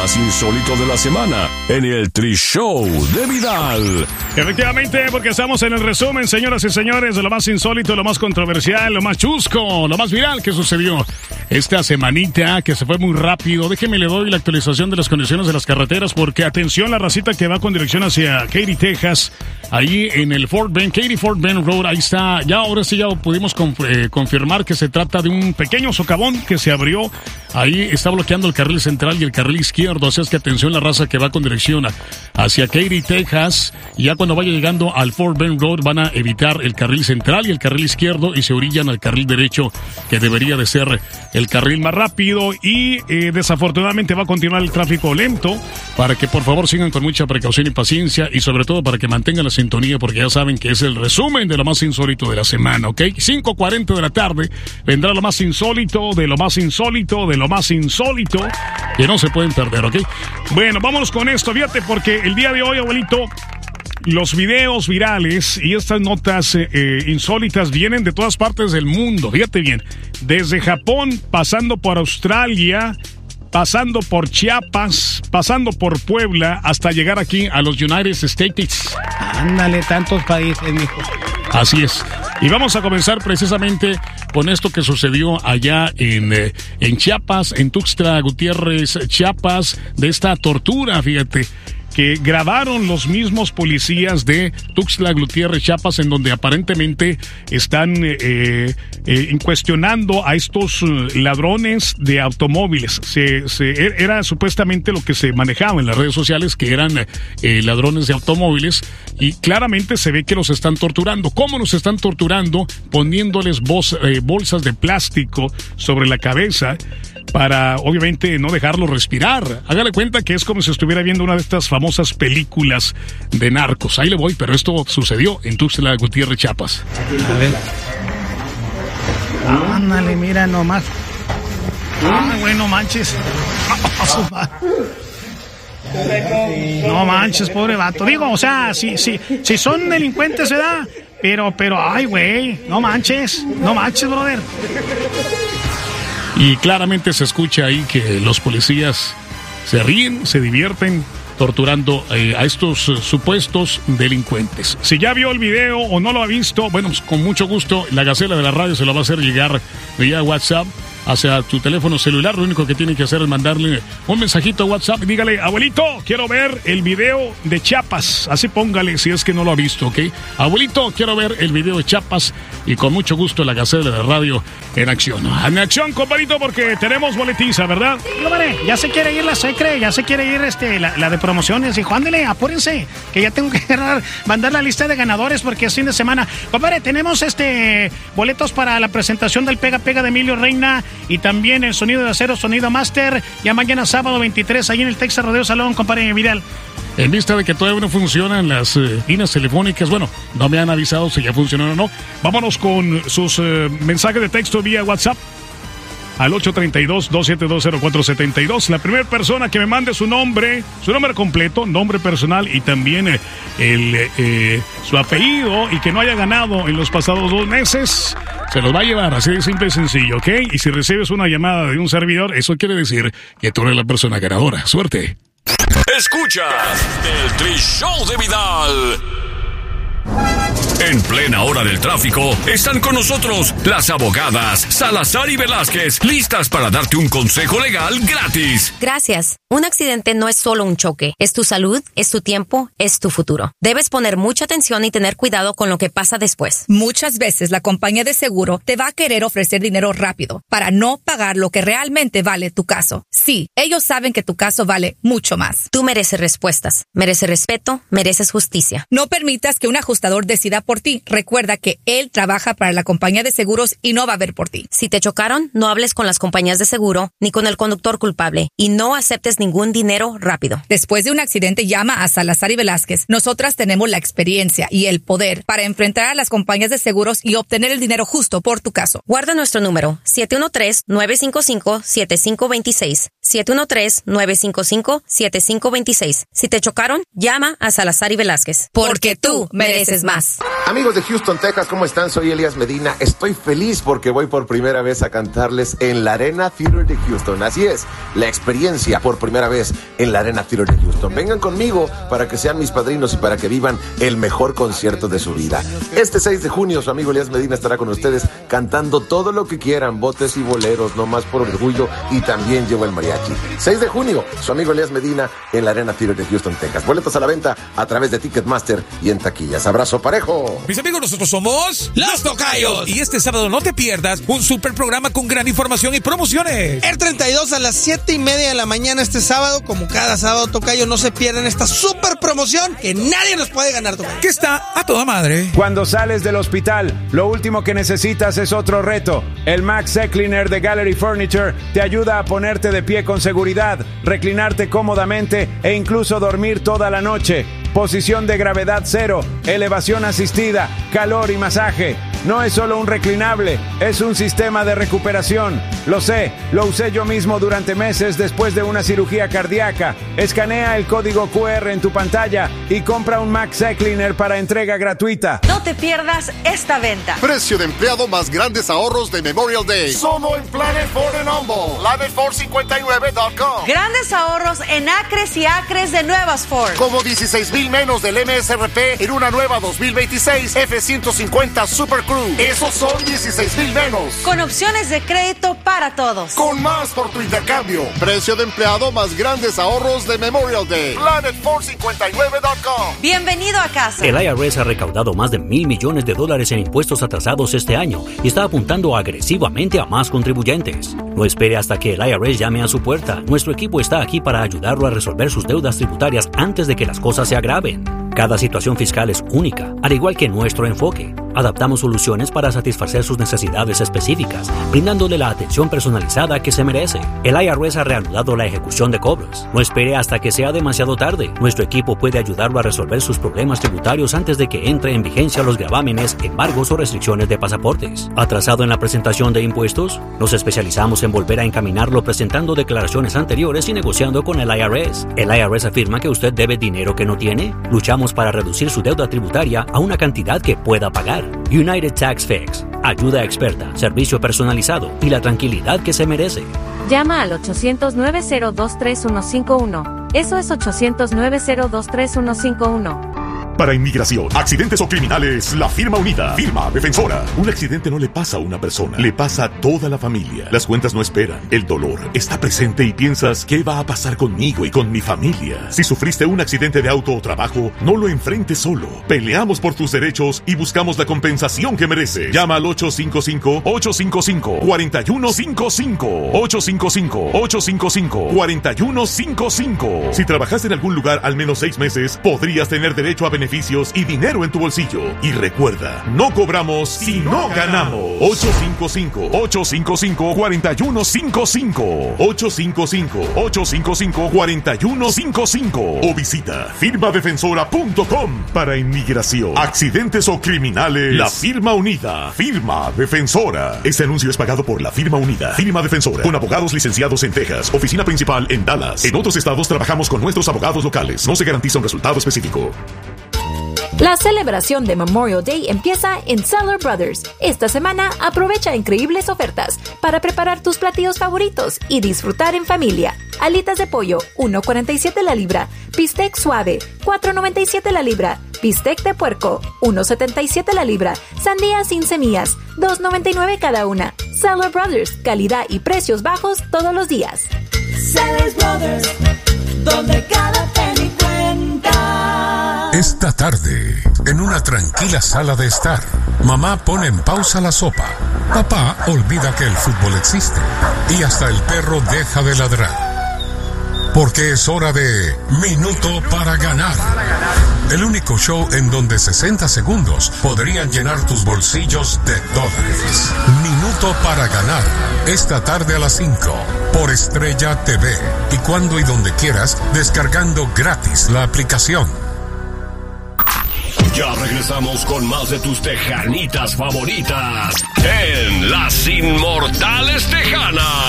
más insólito de la semana en el Tri-Show de Vidal. Efectivamente, porque estamos en el resumen, señoras y señores, de lo más insólito, lo más controversial, lo más chusco, lo más viral que sucedió esta semanita, que se fue muy rápido. Déjeme le doy la actualización de las condiciones de las carreteras, porque atención, la racita que va con dirección hacia Katy, Texas, ahí en el Katy Fort Bend Road, ahí está, ya ahora sí ya pudimos confirmar que se trata de un pequeño socavón que se abrió, ahí está bloqueando el carril central y el carril izquierdo, así es que atención la raza que va con dirección hacia Katy, Texas, y ya cuando vaya llegando al Fort Bend Road van a evitar el carril central y el carril izquierdo y se orillan al carril derecho, que debería de ser el carril más rápido, y desafortunadamente va a continuar el tráfico lento, para que por favor sigan con mucha precaución y paciencia, y sobre todo para que mantengan la sintonía, porque ya saben que es el resumen de lo más insólito de la semana, ¿ok? 5:40 de la tarde vendrá lo más insólito, de lo más insólito, de lo más insólito, que no se pueden perder, ¿ok? Bueno, vámonos con esto, fíjate, porque el día de hoy, abuelito, los videos virales y estas notas insólitas vienen de todas partes del mundo, fíjate bien, desde Japón, pasando por Australia, pasando por Chiapas, pasando por Puebla, hasta llegar aquí a los United States. Ándale, tantos países, mijo. Así es. Y vamos a comenzar precisamente con esto que sucedió allá en Chiapas, en Tuxtla Gutiérrez, Chiapas, de esta tortura, fíjate, que grabaron los mismos policías de Tuxtla Gutiérrez, Chiapas, en donde aparentemente están cuestionando a estos ladrones de automóviles. Era supuestamente lo que se manejaba en las redes sociales, que eran ladrones de automóviles, y claramente se ve que los están torturando. ¿Cómo los están torturando? Poniéndoles bolsas de plástico sobre la cabeza, para obviamente no dejarlo respirar. Hágale cuenta que es como si estuviera viendo una de estas famosas películas de narcos. Ahí le voy, pero esto sucedió en Tuxtla Gutiérrez, Chiapas. A ver. Ándale, mira nomás. Ay, güey, no manches. No manches, pobre vato. Digo, o sea, si son delincuentes, ¿verdad? Pero, ay, güey, no manches, brother. Y claramente se escucha ahí que los policías se ríen, se divierten torturando a estos supuestos delincuentes. Si ya vio el video o no lo ha visto, bueno, pues con mucho gusto la Gacela de la Radio se lo va a hacer llegar vía WhatsApp hacia tu teléfono celular. Lo único que tiene que hacer es mandarle un mensajito a WhatsApp y dígale: abuelito, quiero ver el video de Chiapas. Así póngale si es que no lo ha visto, ¿ok? Abuelito, quiero ver el video de Chiapas, y con mucho gusto la Gacela de la Radio en acción. En acción, compadrito, porque tenemos boletiza, ¿verdad? Sí, hombre, ya se quiere ir la Secre, ya se quiere ir la de promociones. Dijo, ándale, apúrense, que ya tengo que mandar la lista de ganadores porque es fin de semana. Compadre, tenemos boletos para la presentación del Pega Pega de Emilio Reina, y también el Sonido de Acero, Sonido Master, ya mañana sábado 23, ahí en el Texas Rodeo Salón, compadre Vidal. En vista de que todavía no funcionan las líneas telefónicas, bueno, no me han avisado si ya funcionan o no. Vámonos con sus mensajes de texto vía WhatsApp al 832-272-0472. La primera persona que me mande su nombre completo, nombre personal, y también su apellido, y que no haya ganado en los pasados 2 meses, se los va a llevar, así de simple y sencillo, ¿ok? Y si recibes una llamada de un servidor, eso quiere decir que tú eres la persona ganadora. ¡Suerte! Escuchas el Tri-Show de Vidal. En plena hora del tráfico, están con nosotros las abogadas Salazar y Velázquez, listas para darte un consejo legal gratis. Gracias. Un accidente no es solo un choque. Es tu salud, es tu tiempo, es tu futuro. Debes poner mucha atención y tener cuidado con lo que pasa después. Muchas veces la compañía de seguro te va a querer ofrecer dinero rápido para no pagar lo que realmente vale tu caso. Sí, ellos saben que tu caso vale mucho más. Tú mereces respuestas, mereces respeto, mereces justicia. No permitas que un ajustador decida por ti. Recuerda que él trabaja para la compañía de seguros y no va a ver por ti. Si te chocaron, no hables con las compañías de seguro ni con el conductor culpable, y no aceptes ningún dinero rápido. Después de un accidente, llama a Salazar y Velázquez. Nosotras tenemos la experiencia y el poder para enfrentar a las compañías de seguros y obtener el dinero justo por tu caso. Guarda nuestro número, 713-955-7526. 713-955-7526. Si te chocaron, llama a Salazar y Velázquez. Porque tú mereces más. Amigos de Houston, Texas, ¿cómo están? Soy Elías Medina. Estoy feliz porque voy por primera vez a cantarles en la Arena Theater de Houston. Así es, la experiencia por primera vez en la Arena Theater de Houston. Vengan conmigo para que sean mis padrinos y para que vivan el mejor concierto de su vida. Este 6 de junio, su amigo Elías Medina estará con ustedes cantando todo lo que quieran, botes y boleros, no más por orgullo, y también llevo el mariachi. 6 de junio, su amigo Elías Medina en la Arena Theater de Houston, Texas. Boletos a la venta a través de Ticketmaster y en taquillas. Abrazo parejo. Mis amigos, nosotros somos Los Tocayos. Y este sábado no te pierdas un super programa con gran información y promociones. El 32 a las 7:30 de la mañana este sábado. Como cada sábado, Tocayo, no se pierdan esta super promoción que nadie nos puede ganar, Tocayo. Que está a toda madre. Cuando sales del hospital, lo último que necesitas es otro reto. El Max Cleaner de Gallery Furniture te ayuda a ponerte de pie con seguridad, reclinarte cómodamente e incluso dormir toda la noche. Posición de gravedad cero, elevación asistida, calor y masaje. No es solo un reclinable, es un sistema de recuperación. Lo sé, lo usé yo mismo durante meses después de una cirugía cardíaca. Escanea el código QR en tu pantalla y compra un Max Cleaner para entrega gratuita. No te pierdas esta venta. Precio de empleado más grandes ahorros de Memorial Day. Solo en Planet Ford en Humble. PlanetFord59.com. Grandes ahorros en acres y acres de nuevas Ford. Como 16,000 menos del MSRP en una nueva 2026 F-150 Super Crew. Esos son 16,000 menos. Con opciones de crédito para todos. Con más por tu intercambio. Precio de empleado más grandes ahorros de Memorial Day. PlanetFord59.com. Bienvenido a casa. El IRS ha recaudado más de $1,000 millones en impuestos atrasados este año y está apuntando agresivamente a más contribuyentes. No espere hasta que el IRS llame a su puerta. Nuestro equipo está aquí para ayudarlo a resolver sus deudas tributarias antes de que las cosas se agraven. Cada situación fiscal es única, al igual que nuestro enfoque. Adaptamos soluciones para satisfacer sus necesidades específicas, brindándole la atención personalizada que se merece. El IRS ha reanudado la ejecución de cobros. No espere hasta que sea demasiado tarde. Nuestro equipo puede ayudarlo a resolver sus problemas tributarios antes de que entre en vigencia los gravámenes, embargos o restricciones de pasaportes. ¿Atrasado en la presentación de impuestos? Nos especializamos en volver a encaminarlo presentando declaraciones anteriores y negociando con el IRS. ¿El IRS afirma que usted debe dinero que no tiene? Luchamos para reducir su deuda tributaria a una cantidad que pueda pagar. United Tax Fix. Ayuda experta, servicio personalizado y la tranquilidad que se merece. Llama al 800-902-3151. Eso es 800-902-3151. Para inmigración, accidentes o criminales, la firma unida. Firma defensora. Un accidente no le pasa a una persona, le pasa a toda la familia. Las cuentas no esperan. El dolor está presente y piensas, ¿qué va a pasar conmigo y con mi familia? Si sufriste un accidente de auto o trabajo, no lo enfrentes solo. Peleamos por tus derechos y buscamos la compensación que mereces. Llama al 855-855-4155. 855-855-4155. Si trabajaste en algún lugar al menos 6 meses, podrías tener derecho a beneficios y dinero en tu bolsillo. Y recuerda, no cobramos si no ganamos. 855-855-4155. 855-855-4155. O visita firmadefensora.com. Para inmigración, accidentes o criminales, la firma unida. Firma defensora. Este anuncio es pagado por la firma unida. Firma defensora. Con abogados licenciados en Texas. Oficina principal en Dallas. En otros estados trabajamos con nuestros abogados locales. No se garantiza un resultado específico. La celebración de Memorial Day empieza en Seller Brothers. Esta semana aprovecha increíbles ofertas para preparar tus platillos favoritos y disfrutar en familia. Alitas de pollo, $1.47 la libra. Bistec suave, $4.97 la libra. Bistec de puerco, $1.77 la libra. Sandía sin semillas, $2.99 cada una. Seller Brothers, calidad y precios bajos todos los días. Seller Brothers, donde cada penny cuenta. Esta tarde, en una tranquila sala de estar, mamá pone en pausa la sopa. Papá olvida que el fútbol existe. Y hasta el perro deja de ladrar. Porque es hora de Minuto para Ganar. El único show en donde 60 segundos podrían llenar tus bolsillos de dólares. Minuto para Ganar. Esta tarde a las 5 por Estrella TV. Y cuando y donde quieras, descargando gratis la aplicación. Ya regresamos con más de tus tejanitas favoritas en Las Inmortales Tejanas.